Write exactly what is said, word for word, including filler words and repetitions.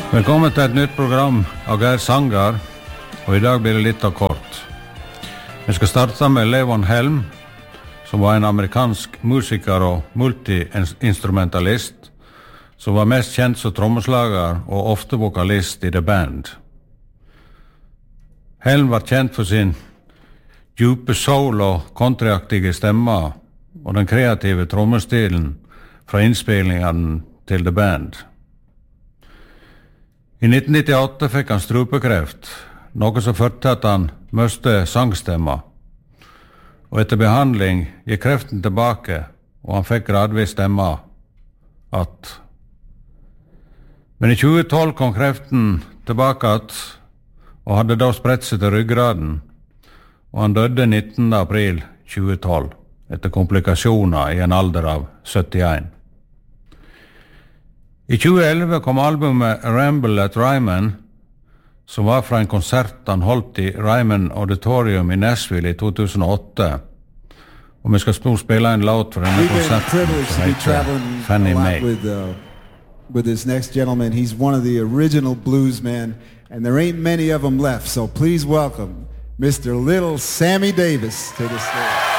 Velkommen til et nytt program av Geir Sangar, og i dag blir det litt av kort. Vi skal starte med Levon Helm, som var en amerikansk musiker og multi-instrumentalist, som var mest kjent som trommeslager og ofte vokalist i The Band. Helm var kjent for sin djupe soul- og countryaktige stemme og den kreative trommestilen fra innspillingen til The Band. I nitten nittiåtte fikk han strupekreft, noe som førte til at han miste sangstemma. Og etter behandling gikk kreften tilbake, og han fikk gradvis stemma att. Men i tjue tolv kom kreften tilbake att, og hadde da spredt seg til ryggraden, og han døde nittende april tjue tolv, etter komplikasjoner i en alder av syttien. I tjue elleve kom albumet Ramble at Ryman, som var fra en konsert han holdt i Ryman Auditorium i Nashville i to tusen og åtte. Og vi skal spille en låt for denne konserten som heter Fannie Mae. With, uh, with this next gentleman, he's one of the original bluesmen, and there ain't many of them left, so please welcome Mister Little Sammy Davis to the stage.